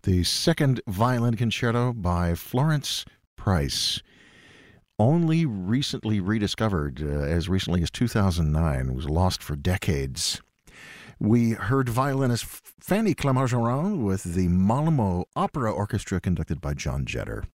The second violin concerto by Florence Price, only recently rediscovered, as recently as 2009, was lost for decades. We heard violinist Fanny Clermont-Ferrand with the Malmo Opera Orchestra conducted by John Jetter.